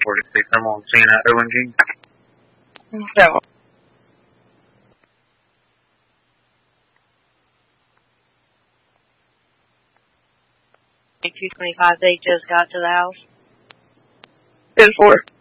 46. I'm on scene at ONG. No. $225, they just got to the house. 10-4.